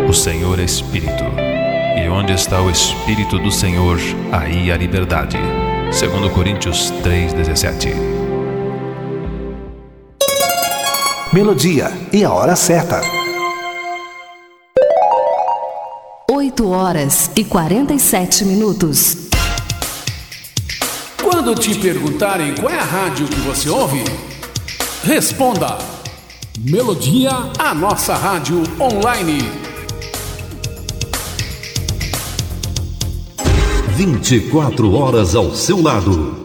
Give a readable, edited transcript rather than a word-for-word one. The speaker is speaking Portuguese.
O Senhor é Espírito, e onde está o Espírito do Senhor, aí há liberdade. 2 Coríntios 3,17. Melodia e a hora certa. 8h47. Quando te perguntarem qual é a rádio que você ouve, responda: Melodia, a nossa rádio online. 24 horas ao seu lado.